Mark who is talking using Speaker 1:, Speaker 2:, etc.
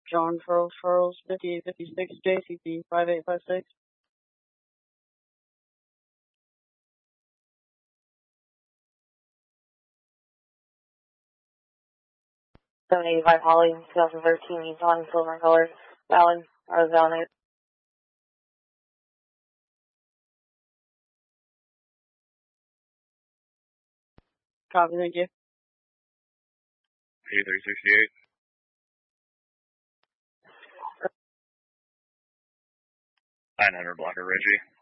Speaker 1: John Furls, 5856, JCP 5856.
Speaker 2: $785 Holly, 2013, Yukon, silver color, valid, valid.
Speaker 1: Copy, thank you.
Speaker 3: P368. $900 blocker, Reggie.